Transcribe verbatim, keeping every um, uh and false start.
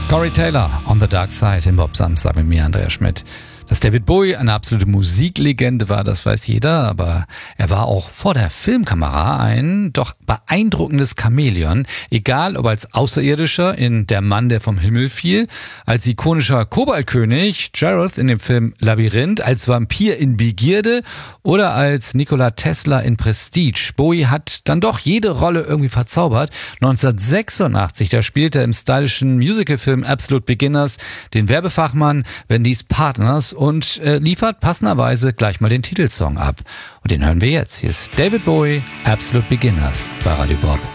Corey Taylor, On the Dark Side, im Bob Samstag mit mir, Andreas Schmidt. Dass David Bowie eine absolute Musiklegende war, das weiß jeder, aber er war auch vor der Filmkamera ein doch beeindruckendes Chamäleon, egal ob als Außerirdischer in Der Mann, der vom Himmel fiel, als ikonischer Koboldkönig Jareth in dem Film Labyrinth, als Vampir in Begierde oder als Nikola Tesla in Prestige. Bowie hat dann doch jede Rolle irgendwie verzaubert. neunzehnhundertsechsundachtzig, da spielte er im stylischen Musicalfilm Absolute Beginners den Werbefachmann Wendy's Partners und äh, liefert passenderweise gleich mal den Titelsong ab. Und den hören wir jetzt. Hier ist David Bowie, Absolute Beginners bei Radio Bob.